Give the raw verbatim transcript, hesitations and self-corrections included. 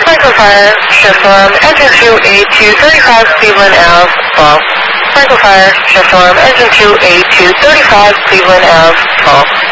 Franklin Fire, shift alarm, engine two A two thirty-five, Cleveland Ave, fall. Franklin Fire, shift alarm, engine two A two thirty-five, Cleveland Ave, fall.